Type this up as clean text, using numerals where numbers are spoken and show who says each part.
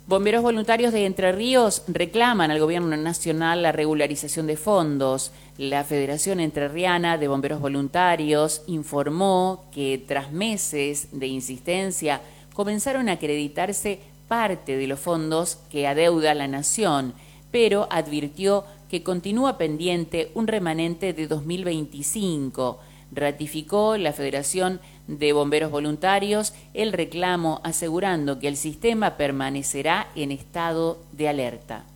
Speaker 1: Bomberos voluntarios de Entre Ríos reclaman al gobierno nacional la regularización de fondos. La Federación Entrerriana de Bomberos Voluntarios informó que tras meses de insistencia comenzaron a acreditarse parte de los fondos que adeuda la nación, pero advirtió que continúa pendiente un remanente de 2025. Ratificó la Federación de Bomberos Voluntarios el reclamo, asegurando que el sistema permanecerá en estado de alerta.